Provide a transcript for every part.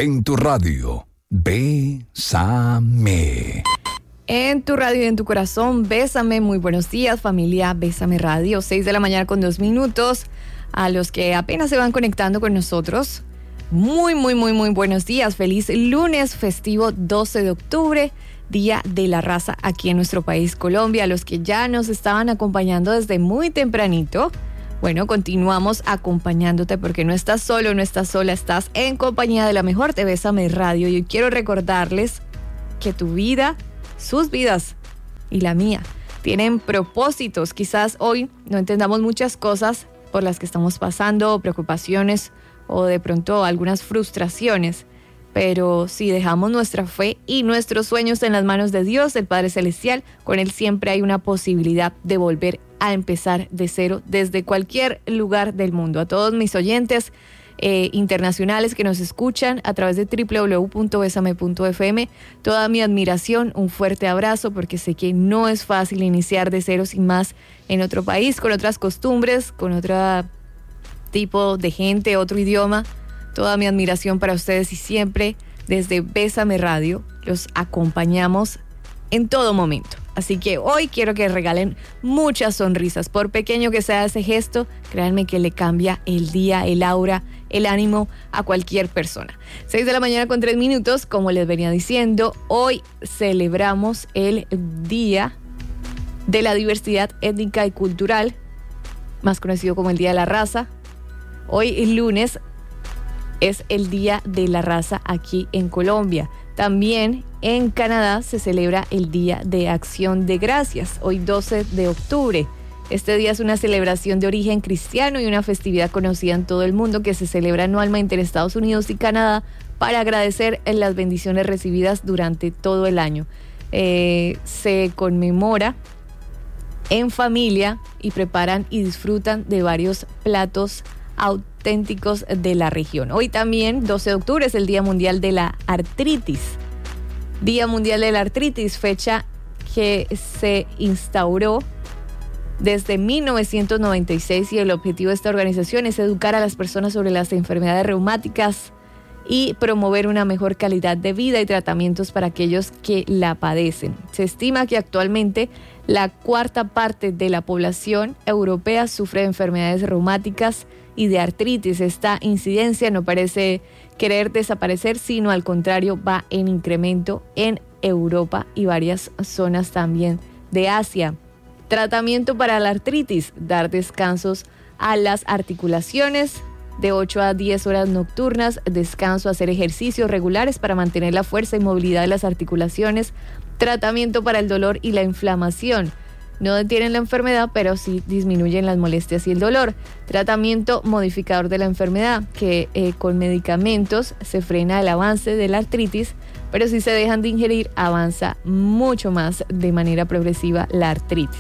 En tu radio, Bésame. En tu radio y en tu corazón, Bésame. Muy buenos días, familia Bésame Radio. 6 de la mañana con 2 minutos. A los que apenas se van conectando con nosotros, muy buenos días. Feliz lunes festivo 12 de octubre, Día de la Raza aquí en nuestro país, Colombia. A los que ya nos estaban acompañando desde muy tempranito, bueno, continuamos acompañándote porque no estás solo, no estás sola, estás en compañía de la mejor de Bésame Radio. Y hoy quiero recordarles que tu vida, sus vidas y la mía tienen propósitos. Quizás hoy no entendamos muchas cosas por las que estamos pasando, preocupaciones o de pronto algunas frustraciones, pero si dejamos nuestra fe y nuestros sueños en las manos de Dios, el Padre Celestial, con Él siempre hay una posibilidad de volver a empezar de cero desde cualquier lugar del mundo. A todos mis oyentes internacionales que nos escuchan a través de www.besame.fm, toda mi admiración, un fuerte abrazo, porque sé que no es fácil iniciar de cero sin más en otro país, con otras costumbres, con otro tipo de gente, otro idioma. Toda mi admiración para ustedes y siempre desde Bésame Radio los acompañamos en todo momento. Así que hoy quiero que regalen muchas sonrisas, por pequeño que sea ese gesto, créanme que le cambia el día, el aura, el ánimo a cualquier persona. 6 de la mañana con 3 minutos, como les venía diciendo, hoy celebramos el Día de la Diversidad Étnica y Cultural, más conocido como el Día de la Raza. Hoy, el lunes, es el Día de la Raza aquí en Colombia. También en Canadá se celebra el Día de Acción de Gracias, hoy 12 de octubre. Este día es una celebración de origen cristiano y una festividad conocida en todo el mundo que se celebra anualmente en Estados Unidos y Canadá para agradecer las bendiciones recibidas durante todo el año. Se conmemora en familia y preparan y disfrutan de varios platos auténticos de la región. Hoy también, 12 de octubre, es el Día Mundial de la Artritis. Día Mundial de la Artritis, fecha que se instauró desde 1996 y el objetivo de esta organización es educar a las personas sobre las enfermedades reumáticas y promover una mejor calidad de vida y tratamientos para aquellos que la padecen. Se estima que actualmente la cuarta parte de la población europea sufre de enfermedades reumáticas y de artritis. Esta incidencia no parece querer desaparecer, sino al contrario va en incremento en Europa y varias zonas también de Asia. Tratamiento para la artritis: dar descansos a las articulaciones de 8 a 10 horas nocturnas, descanso, hacer ejercicios regulares para mantener la fuerza y movilidad de las articulaciones. Tratamiento para el dolor y la inflamación: no detienen la enfermedad, pero sí disminuyen las molestias y el dolor. Tratamiento modificador de la enfermedad, que con medicamentos se frena el avance de la artritis, pero si se dejan de ingerir, avanza mucho más de manera progresiva la artritis.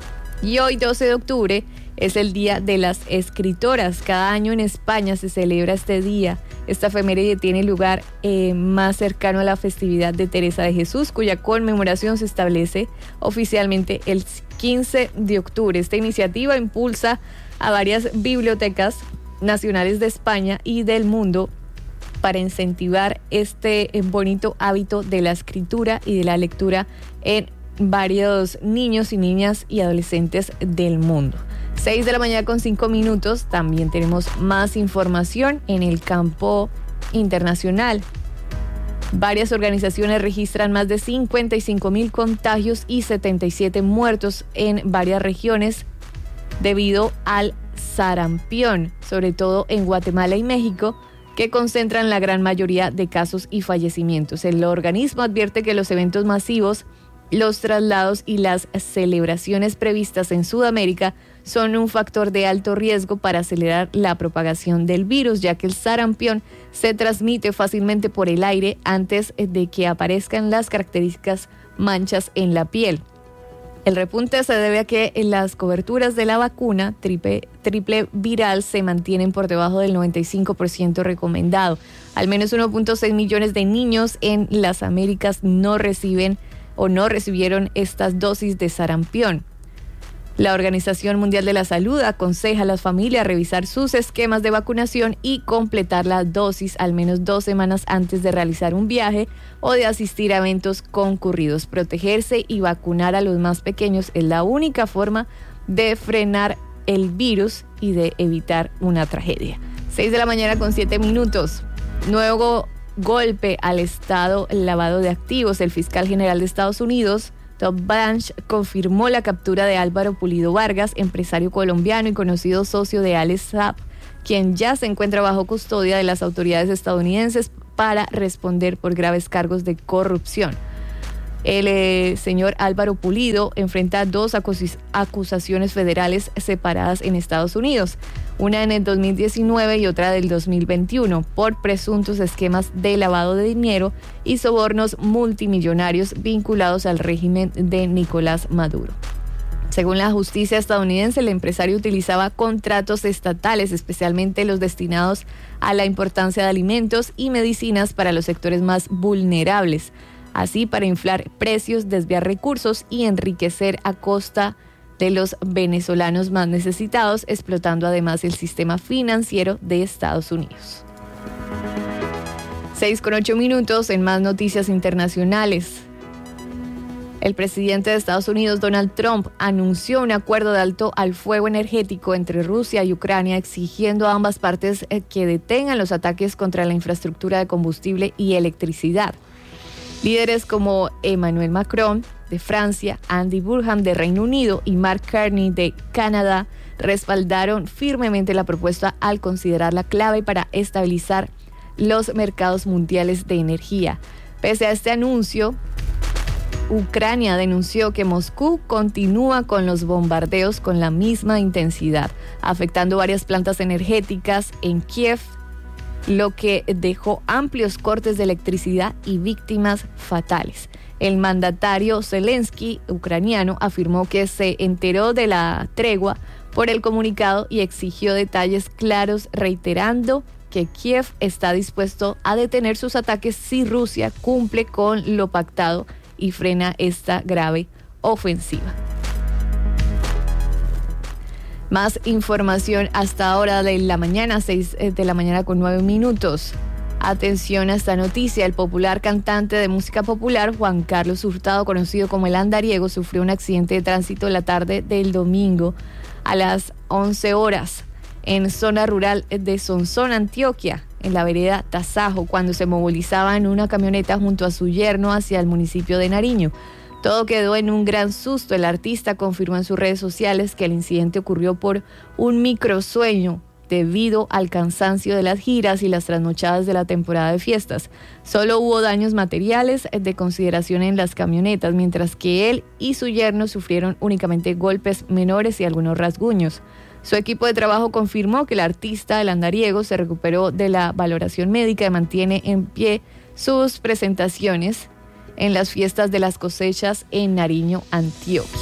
Y hoy, 12 de octubre, es el Día de las Escritoras. Cada año en España se celebra este día. Esta efeméride tiene lugar más cercano a la festividad de Teresa de Jesús, cuya conmemoración se establece oficialmente el 15 de octubre. Esta iniciativa impulsa a varias bibliotecas nacionales de España y del mundo para incentivar este bonito hábito de la escritura y de la lectura en varios niños y niñas y adolescentes del mundo. 6 de la mañana con 5 minutos. También tenemos más información en el campo internacional. Varias organizaciones registran más de 55,000 contagios y 77 muertos en varias regiones debido al sarampión, sobre todo en Guatemala y México, que concentran la gran mayoría de casos y fallecimientos. El organismo advierte que los eventos masivos, los traslados y las celebraciones previstas en Sudamérica son un factor de alto riesgo para acelerar la propagación del virus, ya que el sarampión se transmite fácilmente por el aire antes de que aparezcan las características manchas en la piel. El repunte se debe a que las coberturas de la vacuna triple viral se mantienen por debajo del 95% recomendado. Al menos 1.6 millones de niños en las Américas no recibieron estas dosis de sarampión. La Organización Mundial de la Salud aconseja a las familias revisar sus esquemas de vacunación y completar la dosis al menos 2 semanas antes de realizar un viaje o de asistir a eventos concurridos. Protegerse y vacunar a los más pequeños es la única forma de frenar el virus y de evitar una tragedia. 6 de la mañana con 7 minutos. Nuevo golpe al Estado lavado de activos. El fiscal general de Estados Unidos, Todd Blanche, confirmó la captura de Álvaro Pulido Vargas, empresario colombiano y conocido socio de Alex Saab, quien ya se encuentra bajo custodia de las autoridades estadounidenses para responder por graves cargos de corrupción. El señor Álvaro Pulido enfrenta 2 acusaciones federales separadas en Estados Unidos, una en el 2019 y otra del 2021, por presuntos esquemas de lavado de dinero y sobornos multimillonarios vinculados al régimen de Nicolás Maduro. Según la justicia estadounidense, el empresario utilizaba contratos estatales, especialmente los destinados a la importancia de alimentos y medicinas para los sectores más vulnerables, así para inflar precios, desviar recursos y enriquecer a costa de los venezolanos más necesitados, explotando además el sistema financiero de Estados Unidos. 6:08 minutos en más noticias internacionales. El presidente de Estados Unidos, Donald Trump, anunció un acuerdo de alto al fuego energético entre Rusia y Ucrania, exigiendo a ambas partes que detengan los ataques contra la infraestructura de combustible y electricidad. Líderes como Emmanuel Macron de Francia, Andy Burnham de Reino Unido y Mark Carney de Canadá respaldaron firmemente la propuesta al considerarla clave para estabilizar los mercados mundiales de energía. Pese a este anuncio, Ucrania denunció que Moscú continúa con los bombardeos con la misma intensidad, afectando varias plantas energéticas en Kiev, lo que dejó amplios cortes de electricidad y víctimas fatales. El mandatario Zelensky, ucraniano, afirmó que se enteró de la tregua por el comunicado y exigió detalles claros, reiterando que Kiev está dispuesto a detener sus ataques si Rusia cumple con lo pactado y frena esta grave ofensiva. Más información hasta ahora de la mañana, 6 de la mañana con 9 minutos. Atención a esta noticia. El popular cantante de música popular, Juan Carlos Hurtado, conocido como el Andariego, sufrió un accidente de tránsito la tarde del domingo a las 11 horas en zona rural de Sonsón, Antioquia, en la vereda Tasajo, cuando se movilizaba en una camioneta junto a su yerno hacia el municipio de Nariño. Todo quedó en un gran susto. El artista confirmó en sus redes sociales que el incidente ocurrió por un microsueño debido al cansancio de las giras y las trasnochadas de la temporada de fiestas. Solo hubo daños materiales de consideración en las camionetas, mientras que él y su yerno sufrieron únicamente golpes menores y algunos rasguños. Su equipo de trabajo confirmó que el artista, el Andariego, se recuperó de la valoración médica y mantiene en pie sus presentaciones en las fiestas de las cosechas en Nariño, Antioquia.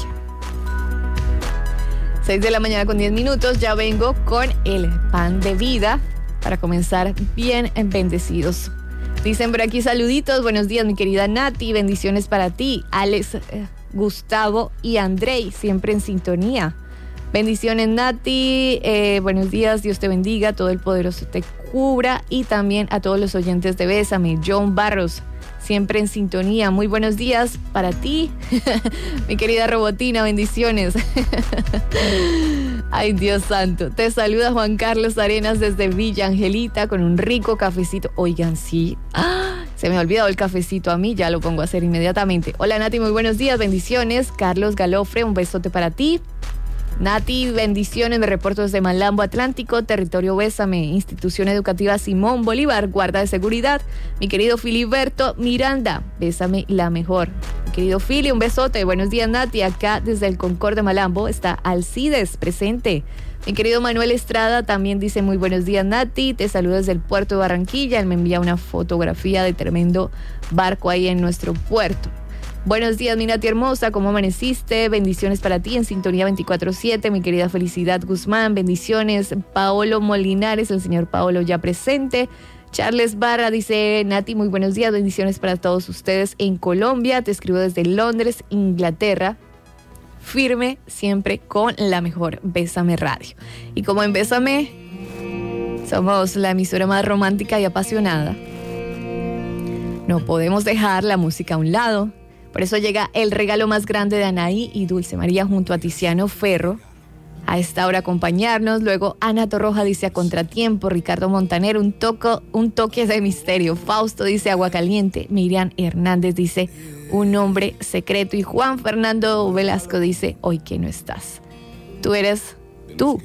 6 de la mañana con 10 minutos, ya vengo con el pan de vida para comenzar bien bendecidos. Dicen por aquí saluditos, buenos días mi querida Nati, bendiciones para ti, Alex, Gustavo y Andrei, siempre en sintonía. Bendiciones Nati, buenos días, Dios te bendiga, todo el poderoso te cubra y también a todos los oyentes de Bésame, John Barros, siempre en sintonía. Muy buenos días para ti, mi querida Robotina, bendiciones. Ay, Dios santo. Te saluda Juan Carlos Arenas desde Villa Angelita con un rico cafecito. Oigan, sí. Se me ha olvidado el cafecito a mí, ya lo pongo a hacer inmediatamente. Hola Nati, muy buenos días, bendiciones. Carlos Galofre, un besote para ti. Nati, bendiciones, me reporto desde Malambo Atlántico, territorio Bésame, Institución Educativa Simón Bolívar, guarda de seguridad. Mi querido Filiberto Miranda, Bésame la mejor. Mi querido Fili, un besote, buenos días Nati, acá desde el Concord de Malambo está Alcides presente. Mi querido Manuel Estrada también dice muy buenos días Nati, te saludo desde el puerto de Barranquilla, él me envía una fotografía de tremendo barco ahí en nuestro puerto. Buenos días, mi Nati hermosa, ¿cómo amaneciste? Bendiciones para ti en Sintonía 24/7, mi querida Felicidad Guzmán, bendiciones. Paolo Molinares, el señor Paolo ya presente. Charles Barra dice, Nati, muy buenos días, bendiciones para todos ustedes en Colombia, te escribo desde Londres, Inglaterra. firme siempre con la mejor Bésame Radio. Y como en Bésame somos la emisora más romántica y apasionada, no podemos dejar la música a un lado. Por eso llega el regalo más grande de Anaí y Dulce María junto a Tiziano Ferro a esta hora acompañarnos. Luego Ana Torroja dice A Contratiempo, Ricardo Montaner un toque de misterio, Fausto dice Agua Caliente, Miriam Hernández dice Un Hombre Secreto y Juan Fernando Velasco dice Hoy que no estás. Tú eres tú,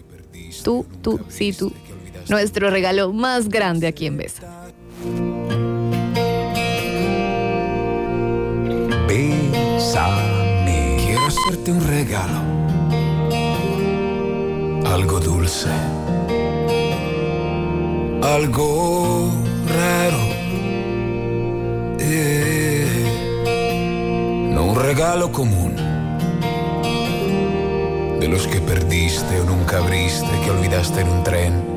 nuestro regalo más grande aquí en Besa. Bésame, quiero hacerte un regalo, algo dulce, algo raro, no un regalo común, de los que perdiste o nunca abriste, que olvidaste en un tren